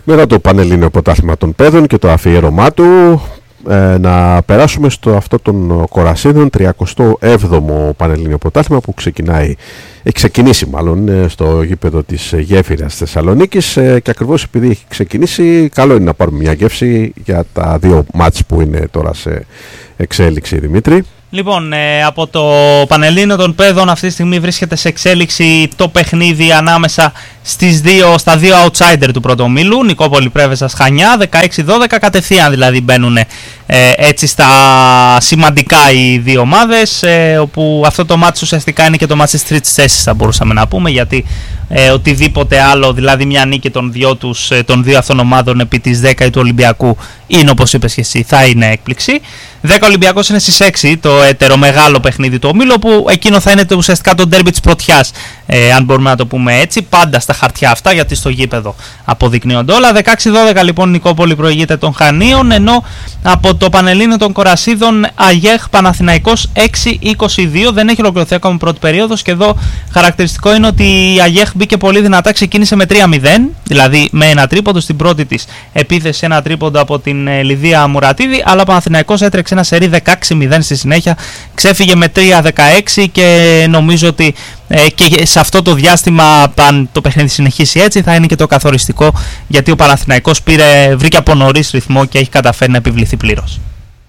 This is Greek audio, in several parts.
Μετά το Πανελλήνιο Πρωτάθλημα των Παιδών και το αφιέρωμά του, να περάσουμε στο αυτό των Κορασίδων, 37ο Πανελλήνιο Πρωτάθλημα που έχει ξεκινήσει μάλλον στο γήπεδο της Γέφυρας Θεσσαλονίκης, και ακριβώς επειδή έχει ξεκινήσει, καλό είναι να πάρουμε μια γεύση για τα δύο μάτς που είναι τώρα σε εξέλιξη, Δημήτρη. Λοιπόν, από το Πανελλήνιο των Παιδών αυτή τη στιγμή βρίσκεται σε εξέλιξη το παιχνίδι ανάμεσα στα δύο outsider του πρώτου ομίλου, Νικόπολη Πρέβεζας Χανιά, 16-12, κατευθείαν δηλαδή μπαίνουν έτσι στα σημαντικά οι δύο ομάδες, όπου αυτό το μάτς ουσιαστικά είναι και το μάτς της τρίτης θέσης, θα μπορούσαμε να πούμε, γιατί οτιδήποτε άλλο, δηλαδή μια νίκη των δύο αυτών ομάδων επί της 10 του Ολυμπιακού είναι, όπως είπες και εσύ, θα είναι έκπληξη. 10 Ολυμπιακός είναι στις 6 το έτερο μεγάλο παιχνίδι του ομίλου, που εκείνο θα είναι ουσιαστικά το ντέρμπι της πρωτιάς, αν μπορούμε να το πούμε έτσι, πάντα στα χαρτιά αυτά, γιατί στο γήπεδο αποδεικνύονται όλα. 16-12 λοιπόν η Νικόπολη προηγείται των Χανίων, ενώ από το Πανελλήνιο των Κορασίδων ΑΓΕΧ Παναθηναϊκός 6-22, δεν έχει ολοκληρωθεί ακόμα πρώτη περίοδος, και εδώ χαρακτηριστικό είναι ότι η ΑΓΕΧ μπήκε πολύ δυνατά, ξεκίνησε με 3-0, δηλαδή με ένα τρίποντο στην πρώτη της επίθεση, ένα τρίποντο από την Λιδία Μουρατίδη, αλλά ο Παναθηναϊκός έτρεξε ένα σερί 16-0 στη συνέχεια, ξέφυγε με 3-16, και νομίζω ότι και σε αυτό το διάστημα, αν το παιχνίδι συνεχίσει έτσι, θα είναι και το καθοριστικό, γιατί ο Παναθηναϊκός βρήκε από νωρίς ρυθμό και έχει καταφέρει να επιβληθεί πλήρως.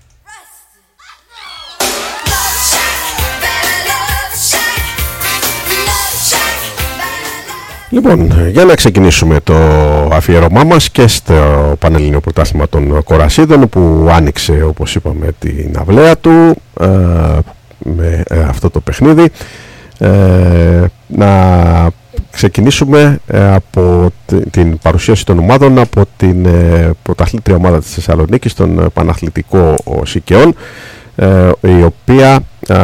Λοιπόν, για να ξεκινήσουμε το αφιέρωμά μας και στο Πανελλήνιο Πρωτάθλημα των Κορασίδων, που άνοιξε, όπως είπαμε, την αυλαία του με αυτό το παιχνίδι. Να ξεκινήσουμε από την παρουσίαση των ομάδων από την πρωταθλήτρια ομάδα της Θεσσαλονίκης, τον Παναθλητικό Σικαιών, η οποία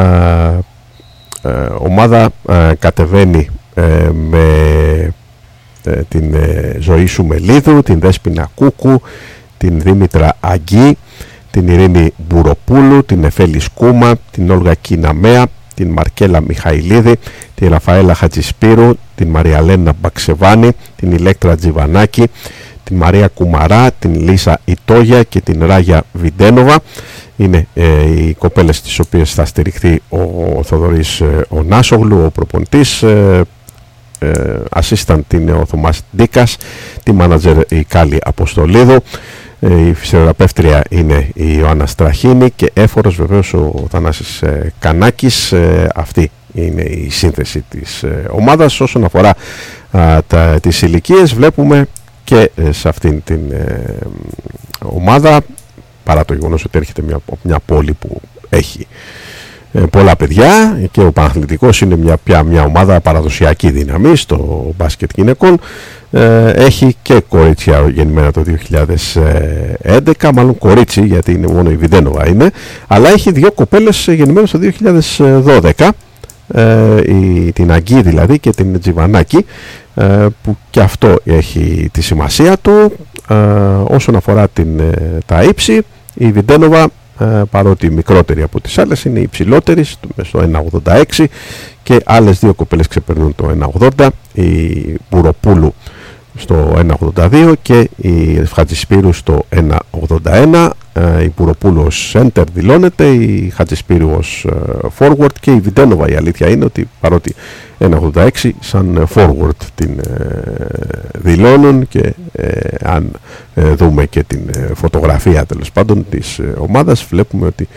ομάδα κατεβαίνει με την Ζωήσου Μελίδου, την Δέσποινα Κούκου, την Δήμητρα Αγκή, την Ειρήνη Μπουροπούλου, την Εφέλη Σκούμα, την Όλγα Κιναμέα, την Μαρκέλα Μιχαηλίδη, την Ραφαέλα Χατζησπύρου, την Μαριαλένα Μπαξεβάνη, την Ηλέκτρα Τζιβανάκη, την Μαρία Κουμαρά, την Λίσα Ιτόγια και την Ράγια Βιντένοβα. Είναι οι κοπέλες τις οποίες θα στηριχθεί ο Θοδωρής ο Νάσογλου, ο προπονητής. Assistant είναι ο Θωμάς Ντίκας, τη μάνατζερ η Κάλλη Αποστολίδου, η φυσιοθεραπεύτρια είναι η Ιωάννα Στραχίνη και έφορος βεβαίως ο Θανάσης Κανάκης. Αυτή είναι η σύνθεση της ομάδας. Όσον αφορά τις ηλικίες, βλέπουμε και σε αυτήν την ομάδα, παρά το γεγονός ότι έρχεται μια πόλη που έχει πολλά παιδιά, και ο Παναθλητικός είναι πια μια ομάδα παραδοσιακή δύναμη στο μπάσκετ γυναικών, έχει και κορίτσια γεννημένα το 2011, μάλλον κορίτσι γιατί είναι μόνο η Βιντένοβα είναι, αλλά έχει δύο κοπέλες γεννημένες το 2012, την Αγκή δηλαδή και την Τζιβανάκη, που και αυτό έχει τη σημασία του. Όσον αφορά τα ύψη, η Βιντένοβα, παρότι μικρότερη από τις άλλες, είναι υψηλότερη στο 1,86, και άλλες δύο κοπέλες ξεπερνούν το 1,80, η Μπουροπούλου στο 1,82 και η Χατζησπύρου στο 1,81. Η Μπουροπούλου ως center δηλώνεται, η Χατζησπύρου ως forward, και η Βιντένοβα, η αλήθεια είναι ότι παρότι 1,86 σαν forward την δηλώνουν, και αν δούμε και την φωτογραφία τέλος πάντων της ομάδας, βλέπουμε ότι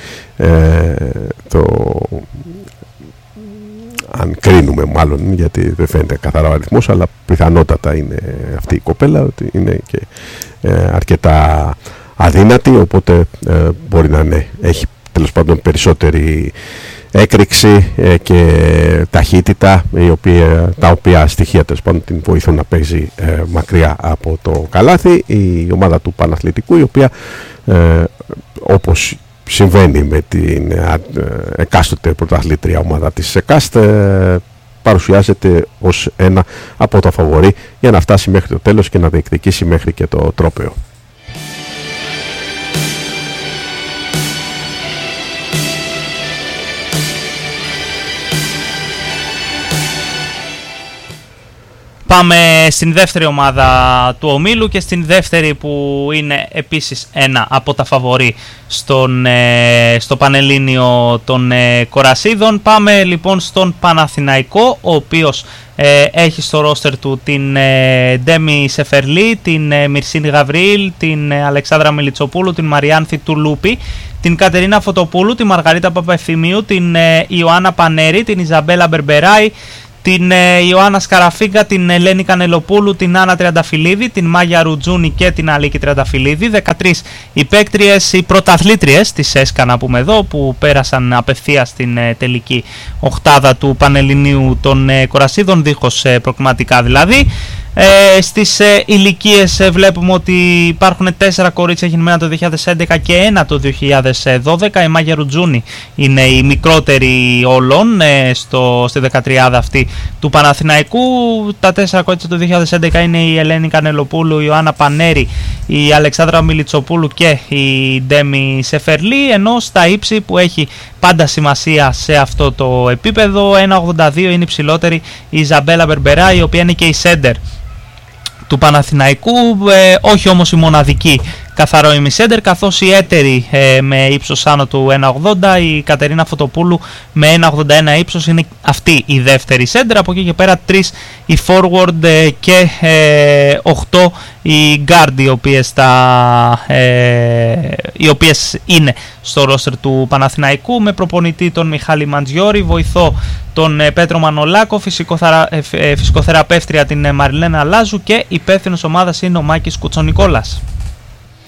αν κρίνουμε μάλλον, γιατί δεν φαίνεται καθαρά ο αριθμός, αλλά πιθανότατα είναι αυτή η κοπέλα, ότι είναι και αρκετά αδύνατη, οπότε μπορεί να έχει τέλος πάντων περισσότερη έκρηξη και ταχύτητα, τα οποία στοιχεία τέλος πάντων την βοηθούν να παίζει μακριά από το καλάθι. Η ομάδα του Παναθλητικού, η οποία όπως συμβαίνει με την εκάστοτε πρωταθλήτρια ομάδα της ΕΚΑΣΤ, παρουσιάζεται ως ένα από τα φαβορί για να φτάσει μέχρι το τέλος και να διεκδικήσει μέχρι και το τρόπαιο. Πάμε στην δεύτερη ομάδα του ομίλου και στην δεύτερη που είναι επίσης ένα από τα φαβορί στο Πανελλήνιο των Κορασίδων. Πάμε λοιπόν στον Παναθηναϊκό, ο οποίος έχει στο ρόστερ του την Ντέμι Σεφερλή, την Μυρσίνη Γαβρίλ, την Αλεξάνδρα Μιλιτσοπούλου, την Μαριάνθη Τουλούπη, την Κατερίνα Φωτοπούλου, την Μαργαρίτα Παπαευθυμίου, την Ιωάννα Πανέρη, την Ιζαμπέλα Μπερμπεράη, την Ιωάννα Σκαραφίγκα, την Ελένη Κανελοπούλου, την Άννα Τριανταφυλλίδη, την Μάγια Ρουτζούνη και την Αλίκη Τριανταφυλλίδη. 13 οι παίκτριες, οι πρωταθλήτριες της ΕΣΚΑ να πούμε εδώ, που πέρασαν απευθείας στην τελική οχτάδα του Πανελληνίου των Κορασίδων, δίχως προκριματικά δηλαδή. Στις ηλικίες βλέπουμε ότι υπάρχουν 4 κορίτσια γεννημένα το 2011 και 1 το 2012. Η Μάγια Ρουτζούνη είναι η μικρότερη όλων στη 13 αυτή του Παναθηναϊκού. Τα 4 κορίτσια του 2011 είναι η Ελένη Κανελοπούλου, η Ιωάννα Πανέρη, η Αλεξάνδρα Μιλιτσοπούλου και η Ντέμι Σεφερλή, ενώ στα ύψη που έχει πάντα σημασία σε αυτό το επίπεδο, 1,82 είναι υψηλότερη η Ιζαμπέλα Μπερμπερά, η οποία είναι και η σέντερ του Παναθηναϊκού, όχι όμως η μοναδική καθαρό ημισέντερ, καθώς η έτερη με ύψος άνω του 1,80, η Κατερίνα Φωτοπούλου με 1,81 ύψος είναι αυτή η δεύτερη σέντερ. Από εκεί και πέρα 3 οι forward και 8 οι guard, οι οποίες είναι στο ρόστερ του Παναθηναϊκού, με προπονητή τον Μιχάλη Μαντζιόρη, βοηθό τον Πέτρο Μανολάκο, φυσικοθεραπεύτρια την Μαριλένα Λάζου και υπεύθυνος ομάδας είναι ο Μάκης Κουτσονικόλας.